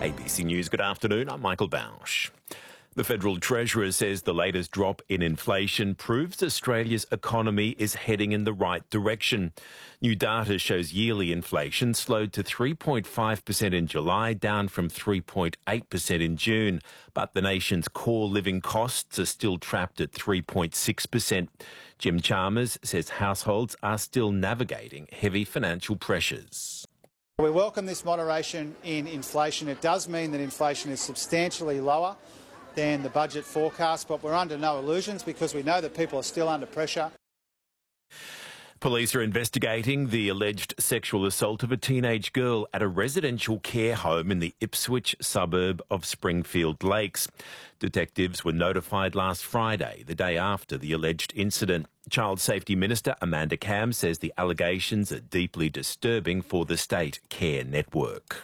ABC News, good afternoon. I'm Michael Bausch. The Federal Treasurer says the latest drop in inflation proves Australia's economy is heading in the right direction. New data shows yearly inflation slowed to 3.5% in July, down from 3.8% in June. But the nation's core living costs are still trapped at 3.6%. Jim Chalmers says households are still navigating heavy financial pressures. We welcome this moderation in inflation. It does mean that inflation is substantially lower than the budget forecast, but we're under no illusions because we know that people are still under pressure. Police are investigating the alleged sexual assault of a teenage girl at a residential care home in the Ipswich suburb of Springfield Lakes. Detectives were notified last Friday, the day after the alleged incident. Child Safety Minister Amanda Cam says the allegations are deeply disturbing for the state care network.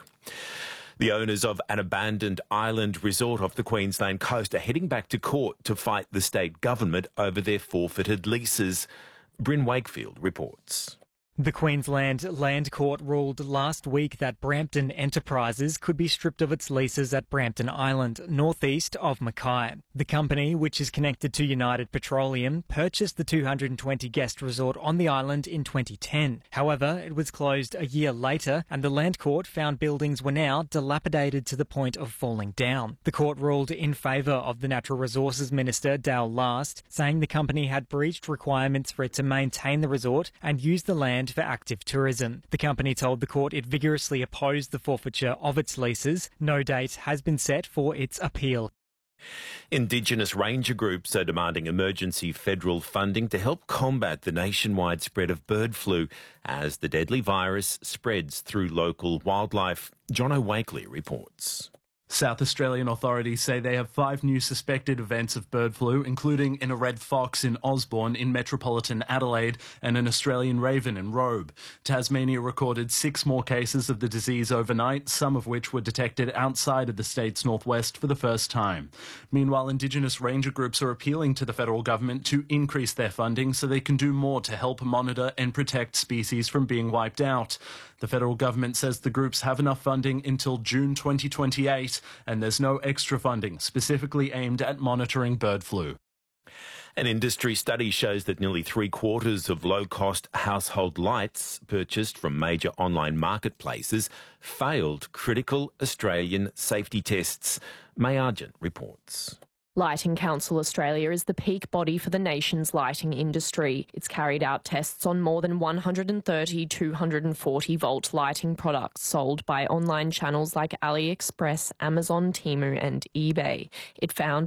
The owners of an abandoned island resort off the Queensland coast are heading back to court to fight the state government over their forfeited leases. Bryn Wakefield reports. The Queensland Land Court ruled last week that Brampton Enterprises could be stripped of its leases at Brampton Island, northeast of Mackay. The company, which is connected to United Petroleum, purchased the 220-guest resort on the island in 2010. However, it was closed a year later, and the Land Court found buildings were now dilapidated to the point of falling down. The court ruled in favour of the Natural Resources Minister, Dale Last, saying the company had breached requirements for it to maintain the resort and use the land for active tourism. The company told the court it vigorously opposed the forfeiture of its leases. No date has been set for its appeal. Indigenous ranger groups are demanding emergency federal funding to help combat the nationwide spread of bird flu as the deadly virus spreads through local wildlife. Jono Wakely reports. South Australian authorities say they have 5 new suspected events of bird flu, including in a red fox in Osborne in metropolitan Adelaide and an Australian raven in Robe. Tasmania recorded 6 more cases of the disease overnight, some of which were detected outside of the state's northwest for the first time. Meanwhile, Indigenous ranger groups are appealing to the federal government to increase their funding so they can do more to help monitor and protect species from being wiped out. The federal government says the groups have enough funding until June 2028, and there's no extra funding specifically aimed at monitoring bird flu. An industry study shows that nearly 3/4 of low-cost household lights purchased from major online marketplaces failed critical Australian safety tests. May Argent reports. Lighting Council Australia is the peak body for the nation's lighting industry. It's carried out tests on more than 130 240-volt lighting products sold by online channels like AliExpress, Amazon, Temu and eBay. It found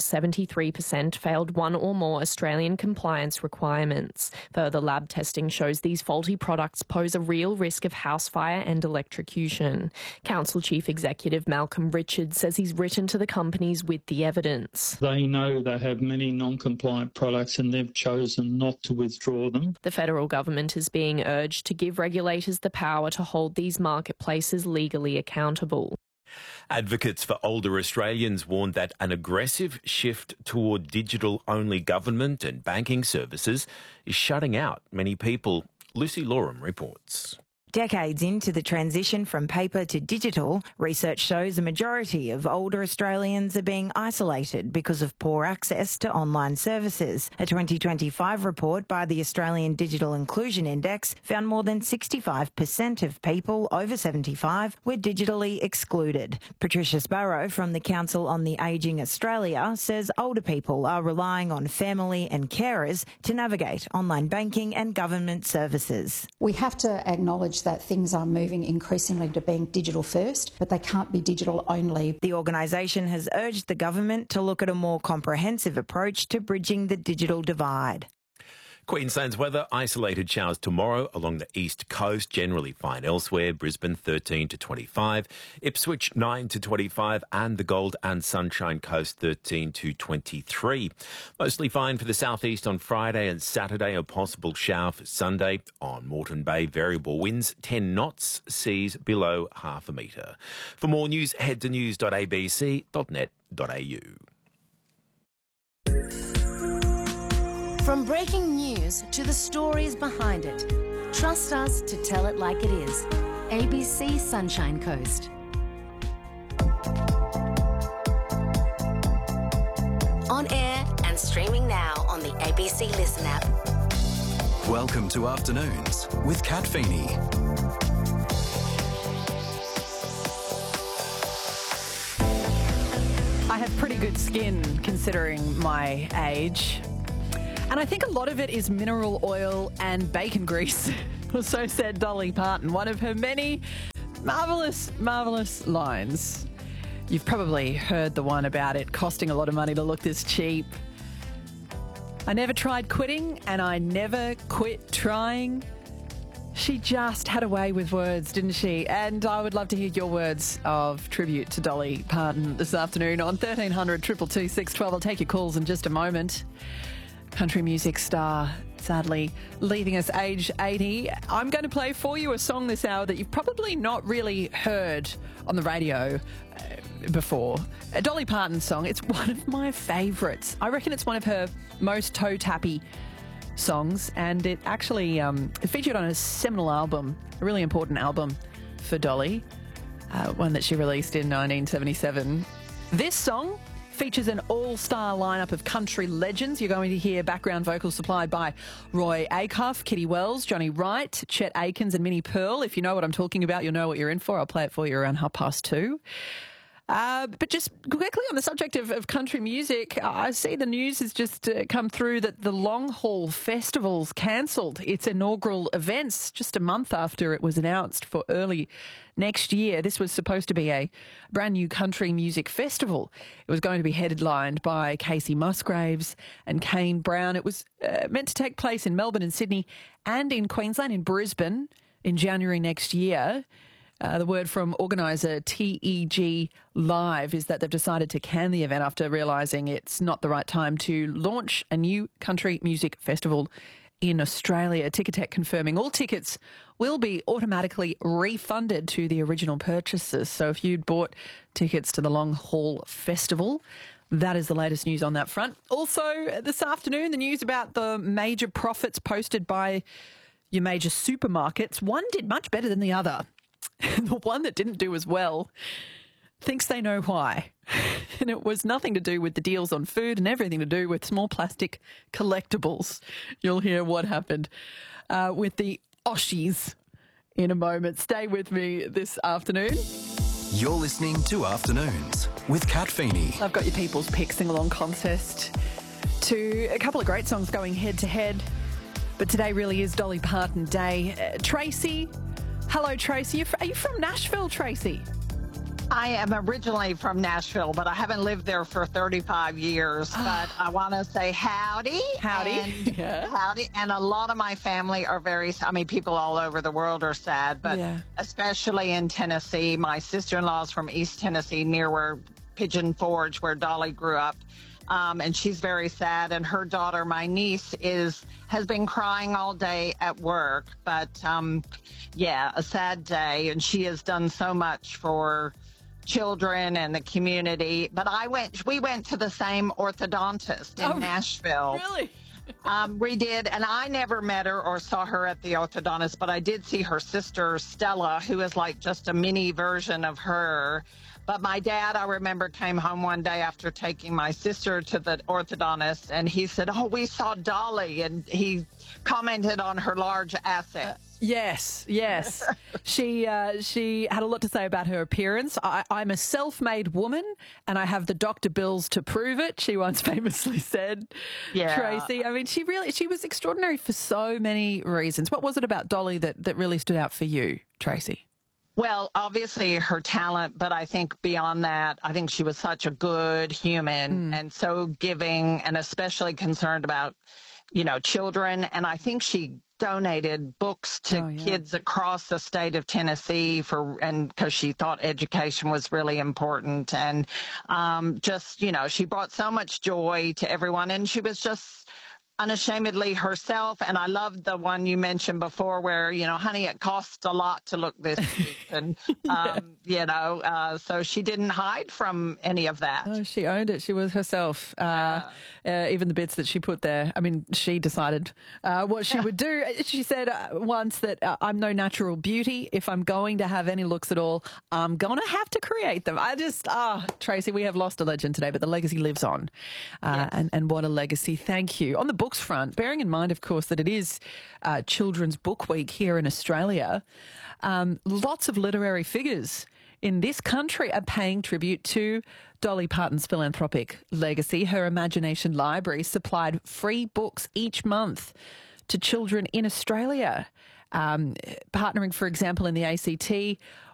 73% failed one or more Australian compliance requirements. Further lab testing shows these faulty products pose a real risk of house fire and electrocution. Council Chief Executive Malcolm Richards says he's written to the companies with the evidence. They know they have many non-compliant products and they've chosen not to withdraw them. The federal government is being urged to give regulators the power to hold these marketplaces legally accountable. Advocates for older Australians warned that an aggressive shift toward digital-only government and banking services is shutting out many people. Lucy Loram reports. Decades into the transition from paper to digital, research shows a majority of older Australians are being isolated because of poor access to online services. A 2025 report by the Australian Digital Inclusion Index found more than 65% of people over 75 were digitally excluded. Patricia Sparrow from the Council on the Ageing Australia says older people are relying on family and carers to navigate online banking and government services. We have to acknowledge that things are moving increasingly to being digital first, but they can't be digital only. The organisation has urged the government to look at a more comprehensive approach to bridging the digital divide. Queensland's weather, isolated showers tomorrow along the east coast, generally fine elsewhere. Brisbane 13 to 25, Ipswich 9 to 25 and the Gold and Sunshine Coast 13 to 23. Mostly fine for the southeast on Friday and Saturday, a possible shower for Sunday. On Moreton Bay, variable winds 10 knots, seas below half a metre. For more news, head to news.abc.net.au. From breaking news to the stories behind it, trust us to tell it like it is. ABC Sunshine Coast. and streaming now on the ABC Listen app. Welcome to Afternoons with Kat Feeney. I have pretty good skin considering my age. And I think a lot of it is mineral oil and bacon grease. So said Dolly Parton, one of her many marvellous, marvellous lines. You've probably heard the one about it costing a lot of money to look this cheap. I never tried quitting and I never quit trying. She just had a way with words, didn't she? And I would love to hear your words of tribute to Dolly Parton this afternoon on 1300 222 612. I'll take your calls in just a moment. Country music star, sadly leaving us age 80. I'm going to play for you a song this hour that you've probably not really heard on the radio before. A Dolly Parton song. It's one of my favourites. I reckon it's one of her most toe-tappy songs, and it actually it featured on a seminal album, a really important album for Dolly, one that she released in 1977. This song features an all-star lineup of country legends. You're going to hear background vocals supplied by Roy Acuff, Kitty Wells, Johnny Wright, Chet Akins and Minnie Pearl. If you know what I'm talking about, you'll know what you're in for. I'll play it for you around 2:30. But just quickly on the subject of country music, I see the news has just come through that the Long Haul Festival's cancelled its inaugural events just a month after it was announced for early next year. This was supposed to be a brand new country music festival. It was going to be headlined by Casey Musgraves and Kane Brown. It was meant to take place in Melbourne and Sydney and in Queensland, in Brisbane, in January next year. The word from organiser TEG Live is that they've decided to can the event after realising it's not the right time to launch a new country music festival in Australia. Ticketek confirming all tickets will be automatically refunded to the original purchasers. So if you'd bought tickets to the Long Haul Festival, that is the latest news on that front. Also, this afternoon, the news about the major profits posted by your major supermarkets. One did much better than the other. The one that didn't do as well thinks they know why. And it was nothing to do with the deals on food and everything to do with small plastic collectibles. You'll hear what happened with the Oshies in a moment. Stay with me this afternoon. You're listening to Afternoons with Kat Feeney. I've got your People's Pick Sing-Along contest to a couple of great songs going head-to-head. But today really is Dolly Parton Day. Tracy... Hello, Tracy. Are you from Nashville, Tracy? I am originally from Nashville, but I haven't lived there for 35 years. But I want to say howdy. Howdy. And, howdy. And a lot of my family are people all over the world are sad, but especially in Tennessee. My sister-in-law is from East Tennessee, near where Pigeon Forge, where Dolly grew up. And she's very sad. And her daughter, my niece, has been crying all day at work. But, a sad day. And she has done so much for children and the community. But we went to the same orthodontist in Nashville. Really? We did, and I never met her or saw her at the orthodontist, but I did see her sister, Stella, who is like just a mini version of her. But my dad, I remember, came home one day after taking my sister to the orthodontist, and he said, "Oh, we saw Dolly," and he commented on her large assets. Yes. She had a lot to say about her appearance. I'm a self-made woman, and I have the doctor bills to prove it, she once famously said. Yeah. Tracy, I mean, she was extraordinary for so many reasons. What was it about Dolly that really stood out for you, Tracy? Well, obviously her talent, but I think beyond that, I think she was such a good human and so giving, and especially concerned about, children. And I think she donated books to kids across the state of Tennessee because she thought education was really important. And she brought so much joy to everyone. And she was just unashamedly herself. And I loved the one you mentioned before where, honey, it costs a lot to look this cheap. And, so she didn't hide from any of that. Oh, she owned it. She was herself. Even the bits that she put there. I mean, she decided what she would do. She said once that I'm no natural beauty. If I'm going to have any looks at all, I'm going to have to create them. Tracy, we have lost a legend today, but the legacy lives on. Yes. And what a legacy. Thank you. On the books front, bearing in mind, of course, that it is Children's Book Week here in Australia, lots of literary figures in this country are paying tribute to Dolly Parton's philanthropic legacy. Her Imagination Library supplied free books each month to children in Australia. Partnering, for example, in the ACT